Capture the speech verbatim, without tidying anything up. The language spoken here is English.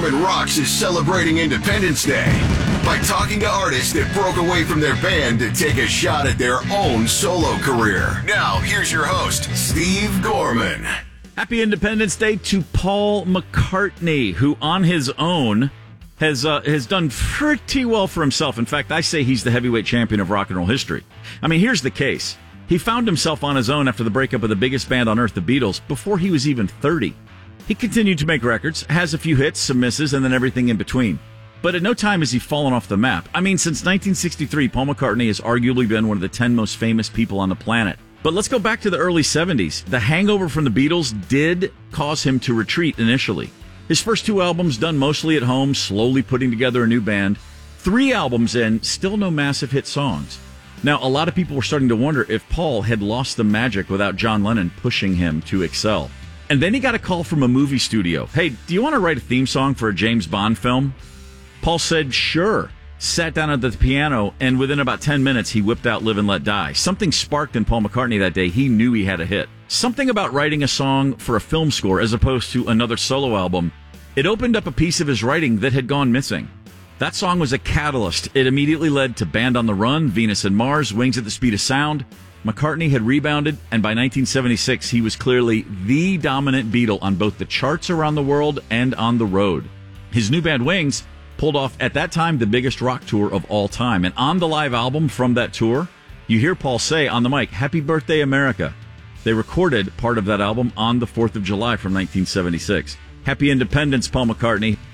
Gorman Rocks is celebrating Independence Day by talking to artists that broke away from their band to take a shot at their own solo career. Now, here's your host, Steve Gorman. Happy Independence Day to Paul McCartney, who on his own has uh, has done pretty well for himself. In fact, I say he's the heavyweight champion of rock and roll history. I mean, here's the case. He found himself on his own after the breakup of the biggest band on earth, the Beatles, before he was even thirty. He continued to make records, has a few hits, some misses, and then everything in between. But at no time has he fallen off the map. I mean, since nineteen sixty-three, Paul McCartney has arguably been one of the ten most famous people on the planet. But let's go back to the early seventies. The hangover from the Beatles did cause him to retreat initially. His first two albums done mostly at home, slowly putting together a new band. Three albums in, still no massive hit songs. Now, a lot of people were starting to wonder if Paul had lost the magic without John Lennon pushing him to excel. And then he got a call from a movie studio. Hey, do you want to write a theme song for a James Bond film? Paul said, sure. Sat down at the piano, and within about ten minutes, he whipped out Live and Let Die. Something sparked in Paul McCartney that day. He knew he had a hit. Something about writing a song for a film score as opposed to another solo album. It opened up a piece of his writing that had gone missing. That song was a catalyst. It immediately led to Band on the Run, Venus and Mars, Wings at the Speed of Sound. McCartney had rebounded, and by nineteen seventy-six, he was clearly the dominant Beatle on both the charts around the world and on the road. His new band, Wings, pulled off, at that time, the biggest rock tour of all time. And on the live album from that tour, you hear Paul say on the mic, "Happy Birthday, America." They recorded part of that album on the fourth of July from nineteen seventy-six. Happy Independence, Paul McCartney.